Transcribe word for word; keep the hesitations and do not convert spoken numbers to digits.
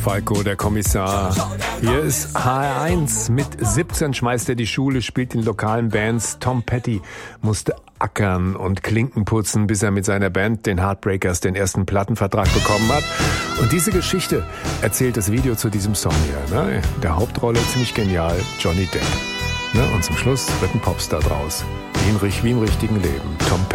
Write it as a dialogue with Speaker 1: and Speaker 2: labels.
Speaker 1: Falco, der Kommissar. Hier ist H R eins. Mit siebzehn schmeißt er die Schule, spielt in lokalen Bands. Tom Petty musste ackern und Klinken putzen, bis er mit seiner Band, den Heartbreakers, den ersten Plattenvertrag bekommen hat. Und diese Geschichte erzählt das Video zu diesem Song hier. Ne? Der Hauptrolle, ziemlich genial, Johnny Depp. Ne? Und zum Schluss wird ein Popstar draus. Wie, in, wie im richtigen Leben. Tom Petty.